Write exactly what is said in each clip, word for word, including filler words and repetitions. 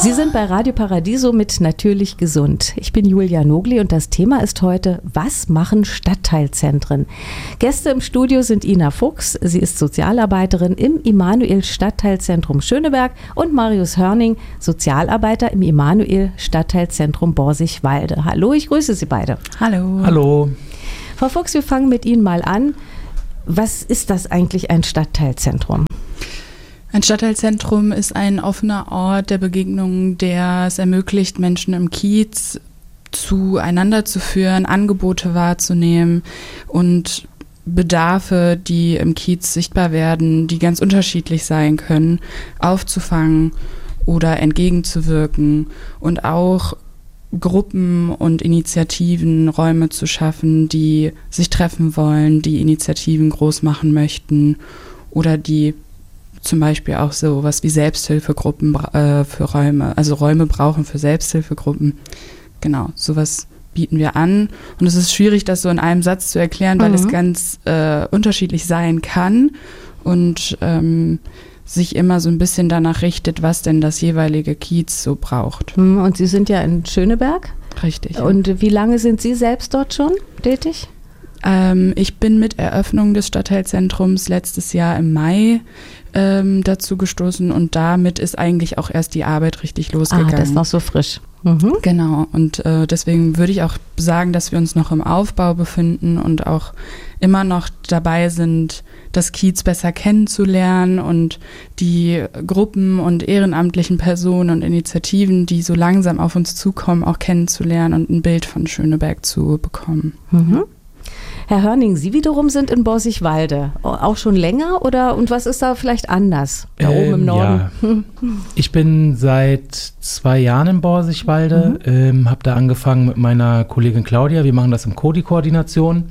Sie sind bei Radio Paradiso mit Natürlich Gesund. Ich bin Julia Nogli und das Thema ist heute, was machen Stadtteilzentren? Gäste im Studio sind Ina Fuchs, sie ist Sozialarbeiterin im Immanuel Stadtteilzentrum Schöneberg und Marius Hörning, Sozialarbeiter im Immanuel Stadtteilzentrum Borsigwalde. Hallo, ich grüße Sie beide. Hallo. Hallo. Frau Fuchs, wir fangen mit Ihnen mal an. Was ist das eigentlich, ein Stadtteilzentrum? Ein Stadtteilzentrum ist ein offener Ort der Begegnung, der es ermöglicht, Menschen im Kiez zueinander zu führen, Angebote wahrzunehmen und Bedarfe, die im Kiez sichtbar werden, die ganz unterschiedlich sein können, aufzufangen oder entgegenzuwirken und auch Gruppen und Initiativen, Räume zu schaffen, die sich treffen wollen, die Initiativen groß machen möchten oder die zum Beispiel auch so was wie Selbsthilfegruppen äh, für Räume, also Räume brauchen für Selbsthilfegruppen. Genau, sowas bieten wir an. Und es ist schwierig, das so in einem Satz zu erklären, weil mhm. es ganz äh, unterschiedlich sein kann und ähm, sich immer so ein bisschen danach richtet, was denn das jeweilige Kiez so braucht. Und Sie sind ja in Schöneberg? Richtig. Und ja. Wie lange sind Sie selbst dort schon tätig? Ähm, ich bin mit Eröffnung des Stadtteilzentrums letztes Jahr im Mai ähm, dazu gestoßen und damit ist eigentlich auch erst die Arbeit richtig losgegangen. Ah, das ist noch so frisch. Mhm. Genau, und äh, deswegen würde ich auch sagen, dass wir uns noch im Aufbau befinden und auch immer noch dabei sind, das Kiez besser kennenzulernen und die Gruppen und ehrenamtlichen Personen und Initiativen, die so langsam auf uns zukommen, auch kennenzulernen und ein Bild von Schöneberg zu bekommen. Mhm. Herr Hörning, Sie wiederum sind in Borsigwalde. Auch schon länger oder und was ist da vielleicht anders? Da ähm, oben im Norden? Ja. Ich bin seit zwei Jahren in Borsigwalde, mhm. ähm, habe da angefangen mit meiner Kollegin Claudia. Wir machen das im Codi-Koordination.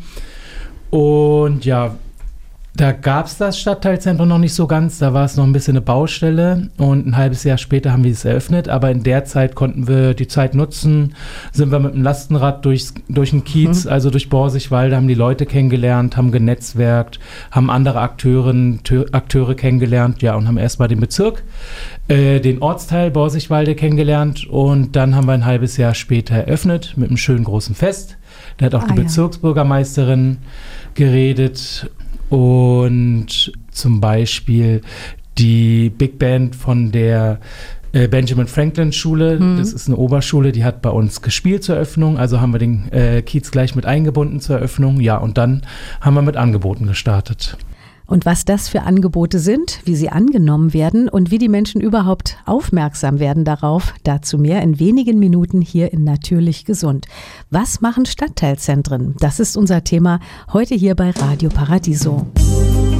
Und ja, da gab es das Stadtteilzentrum noch nicht so ganz, da war es noch ein bisschen eine Baustelle und ein halbes Jahr später haben wir es eröffnet, aber in der Zeit konnten wir die Zeit nutzen, sind wir mit dem Lastenrad durchs, durch den Kiez, mhm. also durch Borsigwalde, haben die Leute kennengelernt, haben genetzwerkt, haben andere Akteurinnen, Akteure kennengelernt, ja, und haben erstmal den Bezirk, äh, den Ortsteil Borsigwalde kennengelernt und dann haben wir ein halbes Jahr später eröffnet mit einem schönen großen Fest. Da hat auch ah, die ja. Bezirksbürgermeisterin geredet. Und zum Beispiel die Big Band von der äh, Benjamin Franklin Schule, mhm. das ist eine Oberschule, die hat bei uns gespielt zur Eröffnung, also haben wir den äh, Kiez gleich mit eingebunden zur Eröffnung, ja, und dann haben wir mit Angeboten gestartet. Und was das für Angebote sind, wie sie angenommen werden und wie die Menschen überhaupt aufmerksam werden darauf, dazu mehr in wenigen Minuten hier in Natürlich Gesund. Was machen Stadtteilzentren? Das ist unser Thema heute hier bei Radio Paradiso.